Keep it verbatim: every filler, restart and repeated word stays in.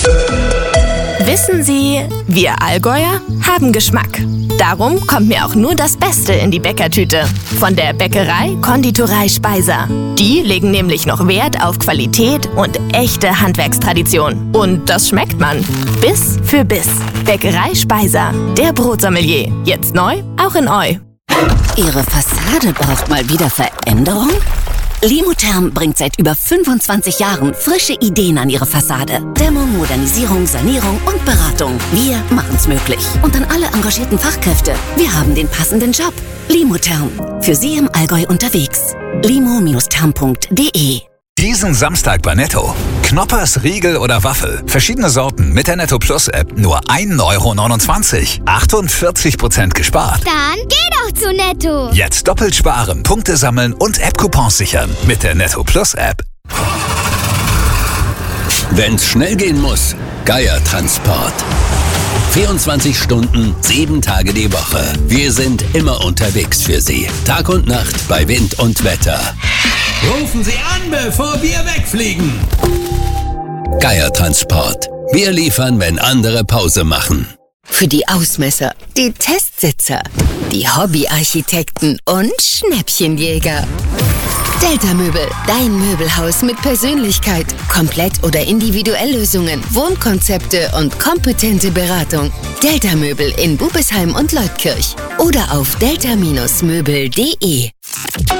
Wissen Sie, wir Allgäuer haben Geschmack. Darum kommt mir auch nur das Beste in die Bäckertüte. Von der Bäckerei Konditorei Speiser. Die legen nämlich noch Wert auf Qualität und echte Handwerkstradition. Und das schmeckt man. Biss für Biss. Bäckerei Speiser. Der Brotsommelier. Jetzt neu, auch in Eu. Ihre Fassade braucht mal wieder Veränderung? Limotherm bringt seit über fünfundzwanzig Jahren frische Ideen an Ihre Fassade. Dämmung, Modernisierung, Sanierung und Beratung. Wir machen's möglich. Und an alle engagierten Fachkräfte. Wir haben den passenden Job. Limotherm. Für Sie im Allgäu unterwegs. limo Therm punkt de. Diesen Samstag bei Netto. Knoppers, Riegel oder Waffel. Verschiedene Sorten mit der Netto Plus App. Nur ein Euro neunundzwanzig. achtundvierzig Prozent gespart. Dann geh doch zu Netto. Jetzt doppelt sparen, Punkte sammeln und App-Coupons sichern. Mit der Netto Plus App. Wenn's schnell gehen muss, Geier Transport. vierundzwanzig Stunden, sieben Tage die Woche. Wir sind immer unterwegs für Sie. Tag und Nacht bei Wind und Wetter. Rufen Sie an, bevor wir wegfliegen. Geier Transport. Wir liefern, wenn andere Pause machen. Für die Ausmesser, die Testsitzer, die Hobbyarchitekten und Schnäppchenjäger. Delta Möbel, dein Möbelhaus mit Persönlichkeit. Komplett- oder Individuelllösungen, Wohnkonzepte und kompetente Beratung. Delta Möbel in Bubesheim und Leutkirch oder auf delta Möbel punkt de.